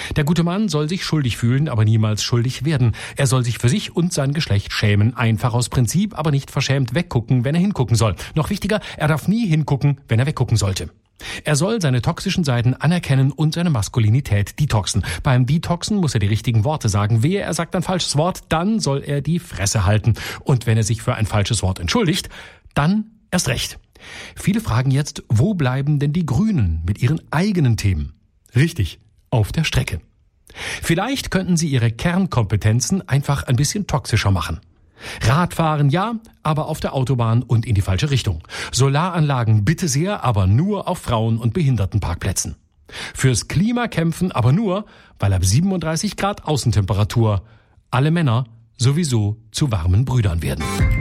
Der gute Mann soll sich schuldig fühlen, aber niemals schuldig werden. Er soll sich für sich und sein Geschlecht schämen. Einfach aus Prinzip, aber nicht verschämt weggucken, wenn er hingucken soll. Noch wichtiger, er darf nie hingucken, wenn er weggucken sollte. Er soll seine toxischen Seiten anerkennen und seine Maskulinität detoxen. Beim Detoxen muss er die richtigen Worte sagen. Wehe, er sagt ein falsches Wort, dann soll er die Fresse halten. Und wenn er sich für ein falsches Wort entschuldigt, dann erst recht. Viele fragen jetzt, wo bleiben denn die Grünen mit ihren eigenen Themen? Richtig, auf der Strecke. Vielleicht könnten sie ihre Kernkompetenzen einfach ein bisschen toxischer machen. Radfahren ja, aber auf der Autobahn und in die falsche Richtung. Solaranlagen bitte sehr, aber nur auf Frauen- und Behindertenparkplätzen. Fürs Klima kämpfen, aber nur, weil ab 37 Grad Außentemperatur alle Männer sowieso zu warmen Brüdern werden.